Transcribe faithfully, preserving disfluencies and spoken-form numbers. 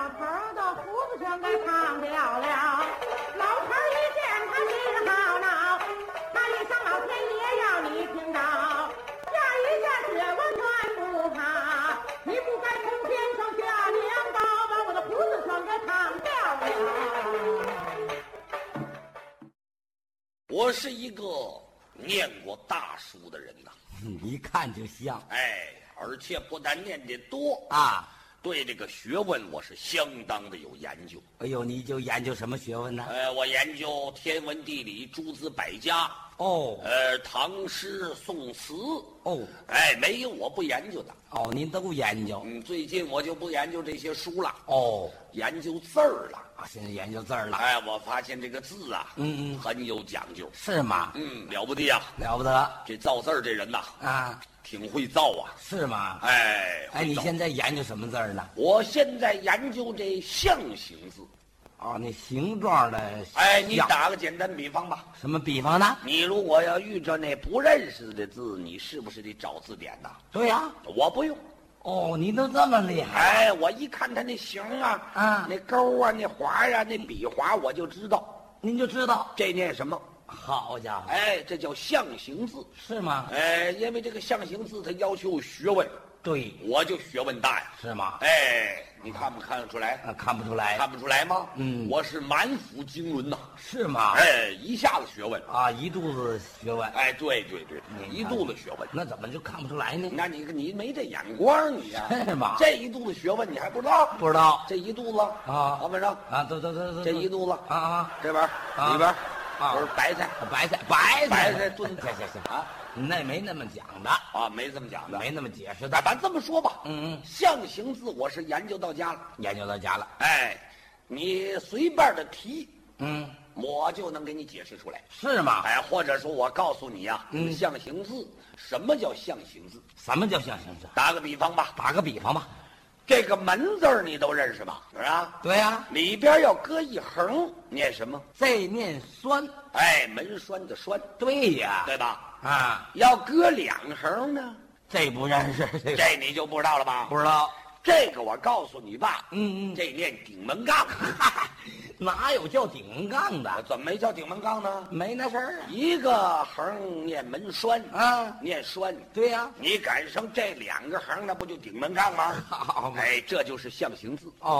老头儿的胡子全给烫掉了。老头儿一见他是好恼，他一想老天爷要你听到，下一下学问全不怕，你不该从天上下年糕，把我的胡子全给烫掉了。 我是一个念过大书的人呐， 一看就像。 哎，而且不但念得多啊， 对这个学问我是相当的有研究。 哎呦，你就研究什么学问呢？ 呃，我研究天文地理诸子百家， 哦， 呃，唐诗宋词， 哦， 哎，没有我不研究的。 哦，您都研究。 嗯，最近我就不研究这些书了， 哦， 研究字儿了。 啊，现在研究字儿了。 哎，我发现这个字啊， 嗯嗯， 很有讲究。 是吗？ 嗯，了不得呀、 了不得这造字儿这人呐， 啊， 挺会造啊。 是吗？ 哎， 哎，你会造现在研究什么字儿呢？ 我现在研究这象形字。 哦，那形状的。 哎，你像打个简单比方吧。 什么比方呢？ 你如果要遇着那不认识的字，你是不是得找字典呐？ 对呀、 我不用。 哦，你都这么厉害。 哎，我一看他那形啊， 啊那勾啊，那划呀、那笔划，我就知道您就知道。 这念什么。 好家伙， 哎，这叫象形字。 是吗？ 哎，因为这个象形字它要求学问， 对， 我就学问大呀。 是吗？ 哎，你看不看得出来？ 啊，看不出来。 看不出来吗？ 嗯我是满腹经纶呐。 是吗？ 哎，一下子学问。 啊，一肚子学问。 哎，对对对，一您看肚子学问。 那怎么就看不出来呢？ 那你你没这眼光，你呀、 是吗这一肚子学问你还不知道？ 不知道这一肚子啊好，晚上啊，都都都都这一肚子啊啊这边啊里边啊都是白菜白菜白白菜菜炖行行行啊那没那么讲的， 啊，没这么讲的。 没那么解释的那。咱这么说吧， 嗯嗯， 象形字我是研究到家了。 研究到家了。 哎，你随便的提， 嗯， 我就能给你解释出来。 是吗？ 哎，或者说我告诉你呀、 嗯象形字什么叫象形字？ 什么叫象形字？ 打个比方吧， 打个比方吧。 这个门字儿你都认识吧？是吧？ 对呀、 里边要搁一横，念什么？ 这念酸。 哎，门栓的栓， 对呀、 对吧？ 啊， 要搁两横呢， 这不认识，这个这你就不知道了吧？ 不知道。 这个我告诉你吧， 嗯嗯， 这念顶门杠， 哪有叫顶杠的？ 怎么没叫顶门杠呢？ 没那事儿一个横念门栓， 啊。 念栓。 对呀、 你赶上这两个横，那不就顶门杠吗？ 好嘛哎，这就是象形字。 哦。